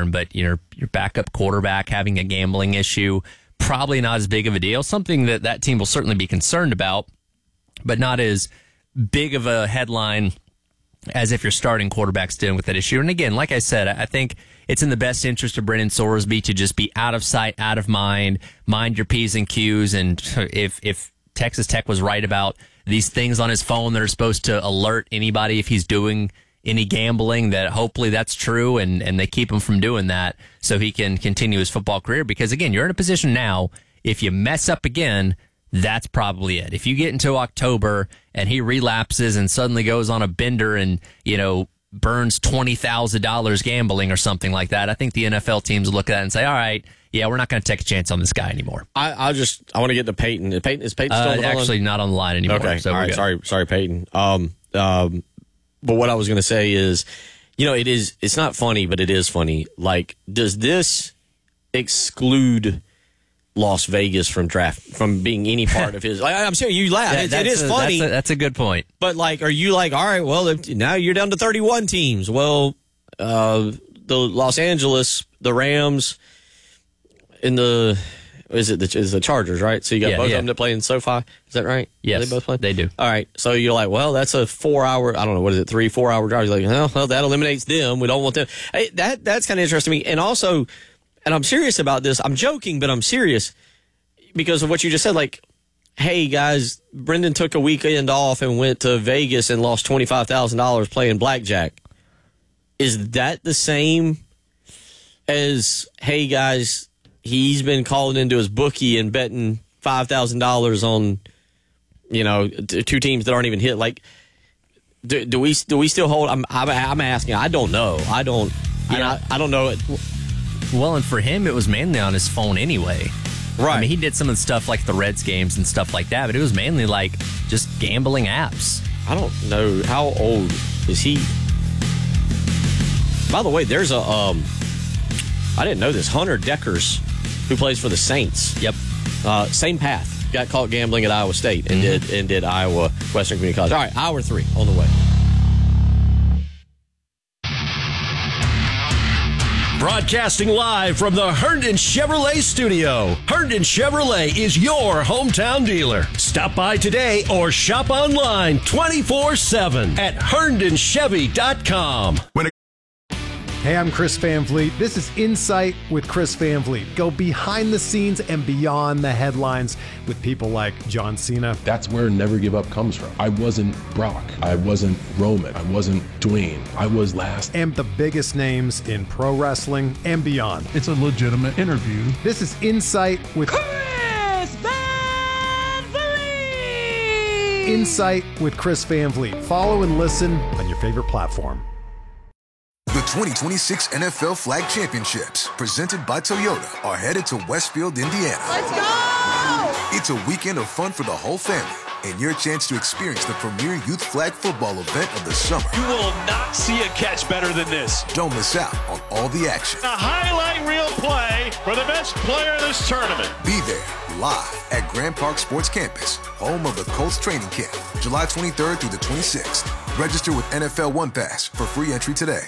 term, but your backup quarterback having a gambling issue, probably not as big of a deal. Something that team will certainly be concerned about, but not as big of a headline as if your starting quarterback's dealing with that issue. And again, like I said, I think it's in the best interest of Brendan Sorsby to just be out of sight, out of mind your P's and Q's. And if Texas Tech was right about these things on his phone that are supposed to alert anybody if he's doing any gambling, that hopefully that's true and they keep him from doing that so he can continue his football career. Because again, you're in a position now, if you mess up again, that's probably it. If you get into October and he relapses and suddenly goes on a bender and, burns $20,000 gambling or something like that, I think the NFL teams look at that and say, all right, yeah, we're not going to take a chance on this guy anymore. I want to get to Peyton. Is Peyton still on the actually line? Not on the line anymore. Okay, so all right. Sorry, Peyton. But what I was going to say is, it's not funny, but it is funny. Like, does this exclude Las Vegas from being any part of his? I'm serious. You laugh. It is funny. That's a good point. But are you all right? Well, now you're down to 31 teams. Well, the Los Angeles, the Rams, and is the Chargers, right? So you got both of them that play in SoFi. Is that right? Yes, they both play. They do. All right. So you're like, well, that's a 4-hour. I don't know, what is it? 3-4 hour drive. You're like, well, that eliminates them. We don't want them. Hey, that's kind of interesting to me. And also, and I'm serious about this. I'm joking, but I'm serious because of what you just said. Like, hey guys, Brendan took a weekend off and went to Vegas and lost $25,000 playing blackjack. Is that the same as, hey guys, he's been calling into his bookie and betting $5,000 on, two teams that aren't even hit? Like, do we still hold? I'm asking. I don't know. I don't know it. Well, and for him, it was mainly on his phone anyway. Right. I mean, he did some of the stuff like the Reds games and stuff like that, but it was mainly like just gambling apps. I don't know. How old is he? By the way, there's I didn't know this. Hunter Deckers, who plays for the Saints. Yep. Same path. Got caught gambling at Iowa State and did Iowa Western Community College. All right, hour 3 on the way. Broadcasting live from the Herndon Chevrolet studio. Herndon Chevrolet is your hometown dealer. Stop by today or shop online 24/7 at herndonchevy.com. Hey, I'm Chris Van Vliet. This is Insight with Chris Van Vliet. Go behind the scenes and beyond the headlines with people like John Cena. That's where Never Give Up comes from. I wasn't Brock. I wasn't Roman. I wasn't Dwayne. I was last. And the biggest names in pro wrestling and beyond. It's a legitimate interview. This is Insight with Chris Van Vliet. Insight with Chris Van Vliet. Follow and listen on your favorite platform. The 2026 NFL Flag Championships, presented by Toyota, are headed to Westfield, Indiana. Let's go! It's a weekend of fun for the whole family and your chance to experience the premier youth flag football event of the summer. You will not see a catch better than this. Don't miss out on all the action. A highlight reel play for the best player in this tournament. Be there live at Grand Park Sports Campus, home of the Colts training camp, July 23rd through the 26th. Register with NFL One Pass for free entry today.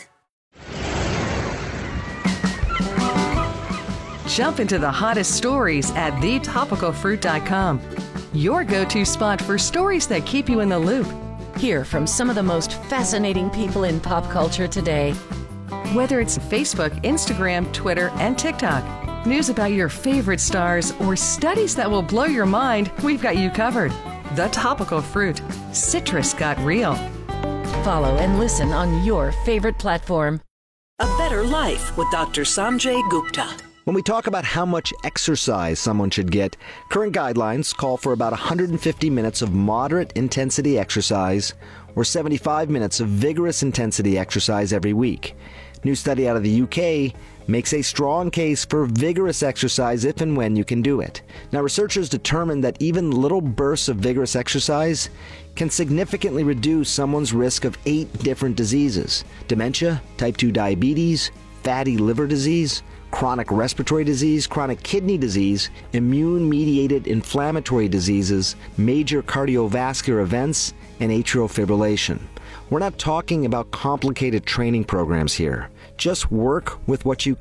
Jump into the hottest stories at thetopicalfruit.com. Your go-to spot for stories that keep you in the loop. Hear from some of the most fascinating people in pop culture today. Whether it's Facebook, Instagram, Twitter, and TikTok, news about your favorite stars, or studies that will blow your mind, we've got you covered. The Topical Fruit. Citrus got real. Follow and listen on your favorite platform. A Better Life with Dr. Sanjay Gupta. When we talk about how much exercise someone should get, current guidelines call for about 150 minutes of moderate intensity exercise or 75 minutes of vigorous intensity exercise every week. New study out of the UK makes a strong case for vigorous exercise if and when you can do it. Now, researchers determined that even little bursts of vigorous exercise can significantly reduce someone's risk of 8 different diseases: dementia, type 2 diabetes, fatty liver disease, chronic respiratory disease, chronic kidney disease, immune-mediated inflammatory diseases, major cardiovascular events, and atrial fibrillation. We're not talking about complicated training programs here. Just work with what you